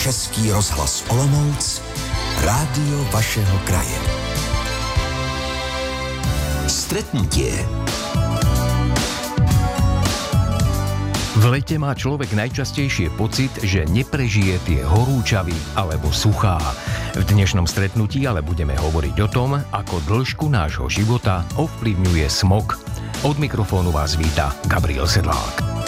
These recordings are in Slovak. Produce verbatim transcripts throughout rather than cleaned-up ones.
Český rozhlas Olomouc, rádio vašeho kraje. Stretnutie. V lete má človek najčastejšie pocit, že neprežije tie horúčavy alebo suchá. V dnešnom stretnutí ale budeme hovoriť o tom, ako dĺžku nášho života ovplyvňuje smog. Od mikrofónu vás víta Gabriel Sedlák.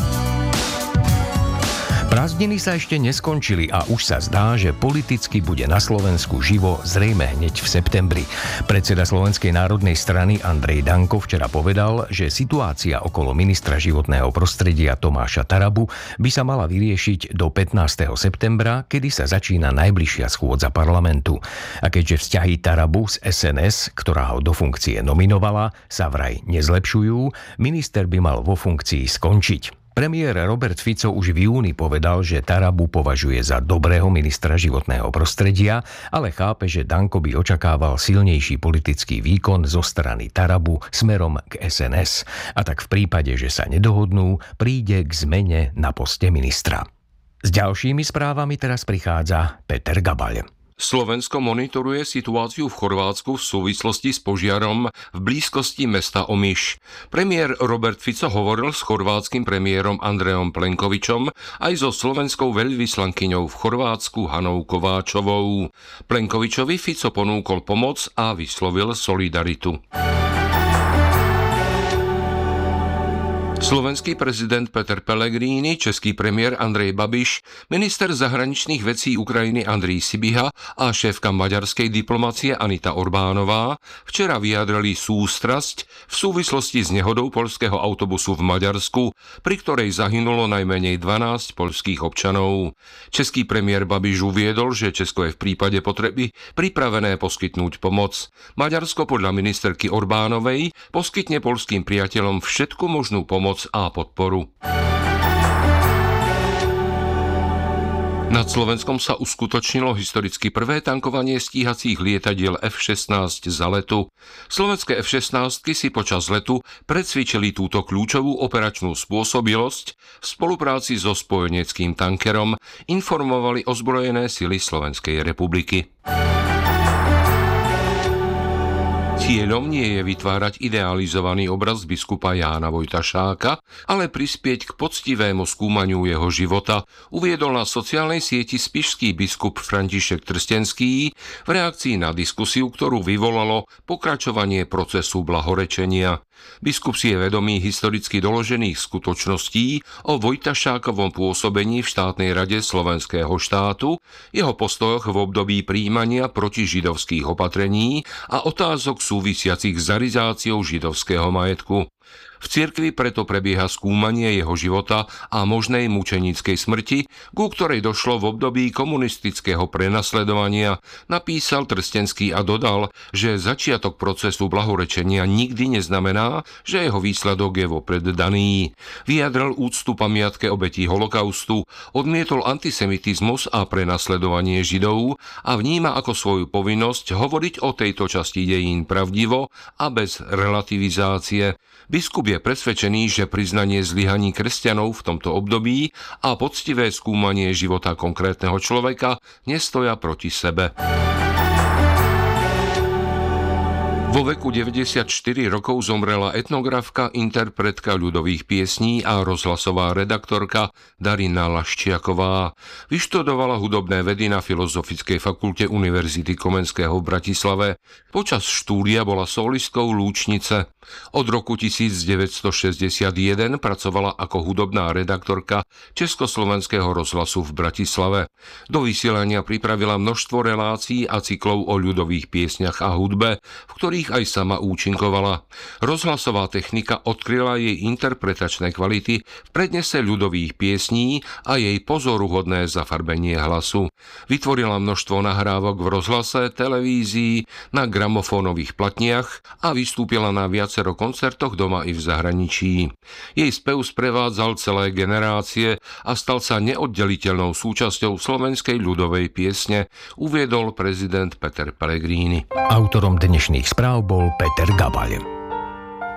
Prázdniny sa ešte neskončili a už sa zdá, že politicky bude na Slovensku živo zrejme hneď v septembri. Predseda Slovenskej národnej strany Andrej Danko včera povedal, že situácia okolo ministra životného prostredia Tomáša Tarabu by sa mala vyriešiť do pätnásteho septembra, kedy sa začína najbližšia schôdza parlamentu. A keďže vzťahy Tarabu z es en es, ktorá ho do funkcie nominovala, sa vraj nezlepšujú, minister by mal vo funkcii skončiť. Premiér Robert Fico už v júni povedal, že Tarabu považuje za dobrého ministra životného prostredia, ale chápe, že Danko by očakával silnejší politický výkon zo strany Tarabu smerom k es en es. A tak v prípade, že sa nedohodnú, príde k zmene na poste ministra. S ďalšími správami teraz prichádza Peter Gabaľ. Slovensko monitoruje situáciu v Chorvátsku v súvislosti s požiarom v blízkosti mesta Omiš. Premiér Robert Fico hovoril s chorvátskym premiérom Andrejom Plenkovičom aj so slovenskou veľvyslankyňou v Chorvátsku Hanou Kováčovou. Plenkovičovi Fico ponúkol pomoc a vyslovil solidaritu. Slovenský prezident Peter Pellegrini, český premiér Andrej Babiš, minister zahraničných vecí Ukrajiny Andrej Sibiha a šéfka maďarskej diplomacie Anita Orbánová včera vyjadrili sústrasť v súvislosti s nehodou poľského autobusu v Maďarsku, pri ktorej zahynulo najmenej dvanásť poľských občanov. Český premiér Babiš uviedol, že Česko je v prípade potreby pripravené poskytnúť pomoc. Maďarsko podľa ministerky Orbánovej poskytne poľským priateľom všetku možnú pomoc a podporu. Nad Slovenskom sa uskutočnilo historicky prvé tankovanie stíhacích lietadiel ef šestnásť za letu. Slovenské ef šestnásť si počas letu precvičili túto kľúčovú operačnú spôsobilosť v spolupráci so spojeneckým tankerom, informovali ozbrojené sily Slovenskej republiky. Cieľom nie je vytvárať idealizovaný obraz biskupa Jána Vojtašáka, ale prispieť k poctivému skúmaniu jeho života, uviedol na sociálnej sieti spišský biskup František Trstenský v reakcii na diskusiu, ktorú vyvolalo pokračovanie procesu blahorečenia. Biskup si je vedomý historicky doložených skutočností o Vojtašákovom pôsobení v štátnej rade slovenského štátu, jeho postojoch v období prijímania protižidovských opatrení a otázok súvisiacich s arizáciou židovského majetku. V cirkvi preto prebieha skúmanie jeho života a možnej mučeníckej smrti, ku ktorej došlo v období komunistického prenasledovania, napísal Trstenský a dodal, že začiatok procesu blahorečenia nikdy neznamená, že jeho výsledok je vopred daný. Vyjadril úctu pamiatke obetí holokaustu, odmietol antisemitizmus a prenasledovanie Židov a vníma ako svoju povinnosť hovoriť o tejto časti dejín pravdivo a bez relativizácie. Biskup je presvedčený, že priznanie zlyhaní kresťanov v tomto období a poctivé skúmanie života konkrétneho človeka nestoja proti sebe. Vo veku deväťdesiatštyri rokov zomrela etnografka, interpretka ľudových piesní a rozhlasová redaktorka Darina Laščiaková. Vyštudovala hudobné vedy na Filozofickej fakulte Univerzity Komenského v Bratislave. Počas štúdia bola solistkou Lúčnice. Od roku devätnásťstošesťdesiatjeden pracovala ako hudobná redaktorka Československého rozhlasu v Bratislave. Do vysielania pripravila množstvo relácií a cyklov o ľudových piesňach a hudbe, v ktorých aj sama účinkovala. Rozhlasová technika odkryla jej interpretačné kvality v prednese ľudových piesní a jej pozoruhodné zafarbenie hlasu. Vytvorila množstvo nahrávok v rozhlase, televízii, na gramofónových platniach a vystúpila na viacero koncertoch doma i v zahraničí. Jej spev sprevádzal celé generácie a stal sa neoddeliteľnou súčasťou slovenskej ľudovej piesne, uviedol prezident Peter Pellegrini. Autorom dnešných správ bol Peter Gabaľ.